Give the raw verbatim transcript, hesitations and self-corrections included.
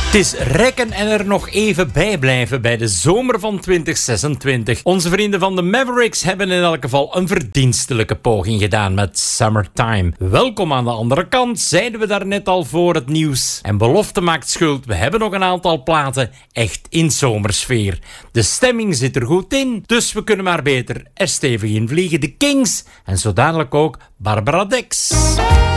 Het is rekken en er nog even bij blijven bij de zomer van twintig zesentwintig. Onze vrienden van de Mavericks hebben in elk geval een verdienstelijke poging gedaan met Summertime. Welkom aan de andere kant, zeiden we daarnet al voor het nieuws. En belofte maakt schuld, we hebben nog een aantal platen echt in zomersfeer. De stemming zit er goed in, dus we kunnen maar beter er stevig in vliegen. De Kings en zo dadelijk ook Barbara Dex.